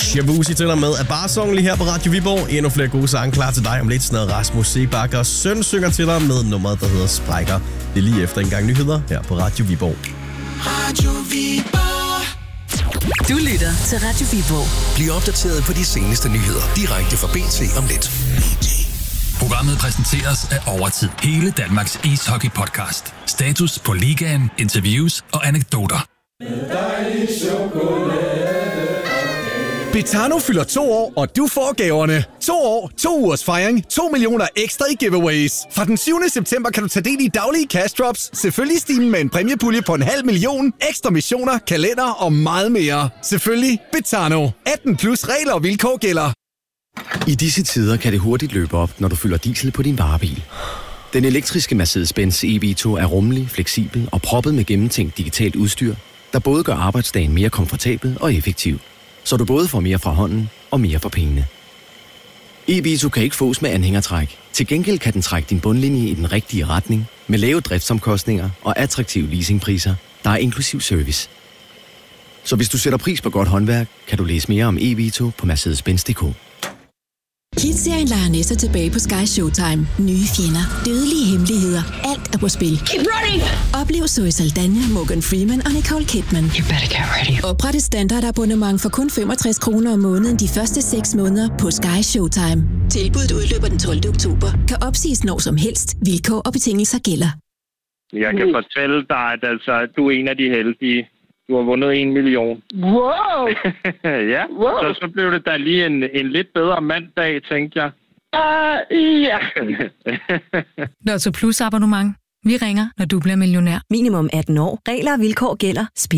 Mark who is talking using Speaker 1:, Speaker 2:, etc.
Speaker 1: Shabuzi til dig med Abar-song lige her på Radio Viborg. Endnu flere gode sange klar til dig om lidt. Sådan noget Rasmus Sebakker søn synger til dig med nummeret, der hedder Sprækker. Det er lige efter en gang nyheder her på Radio Viborg.
Speaker 2: Radio Viborg.
Speaker 3: Du lytter til Radio Viborg.
Speaker 4: Bliv opdateret på de seneste nyheder direkte fra BT om lidt.
Speaker 5: Programmet præsenteres af Overtid. Hele Danmarks ishockey-podcast. Status på ligaen, interviews og anekdoter.
Speaker 6: Betano fylder 2 år, og du får gaverne. 2 år, 2 ugers fejring, 2 millioner ekstra i giveaways. Fra den 7. september kan du tage del i daglige cash drops, selvfølgelig stimen med en præmiepulje på 500.000, ekstra missioner, kalender og meget mere. Selvfølgelig Betano. 18 plus regler og vilkår gælder.
Speaker 7: I disse tider kan det hurtigt løbe op, når du fylder diesel på din varebil. Den elektriske Mercedes-Benz e-Vito er rummelig, fleksibel og proppet med gennemtænkt digitalt udstyr, der både gør arbejdsdagen mere komfortabel og effektiv, så du både får mere fra hånden og mere for pengene. e-Vito kan ikke fås med anhængertræk. Til gengæld kan den trække din bundlinje i den rigtige retning, med lave driftsomkostninger og attraktive leasingpriser, der er inklusiv service. Så hvis du sætter pris på godt håndværk, kan du læse mere om e-Vito på Mercedes-Benz.dk.
Speaker 3: Hit-serien leger næster tilbage på Sky Showtime. Nye fjender, dødelige hemmeligheder, alt er på spil.
Speaker 8: Keep running!
Speaker 3: Oplev Zoe Saldana, Morgan Freeman og Nicole Kidman.
Speaker 8: You better get ready.
Speaker 3: Opret et standardabonnement for kun 65 kroner om måneden de første 6 måneder på Sky Showtime. Tilbuddet udløber den 12. oktober. Kan opsiges når som helst. Vilkår og betingelser gælder.
Speaker 9: Jeg kan fortælle dig, at du er en af de heldige. Du har vundet 1 million.
Speaker 8: Wow!
Speaker 9: Ja, wow. Så blev det da lige en lidt bedre mandag, tænkte jeg.
Speaker 8: Ja.
Speaker 10: Lotto Plus abonnement. Vi ringer, når du bliver millionær.
Speaker 11: Minimum 18 år. Regler og vilkår gælder. Spil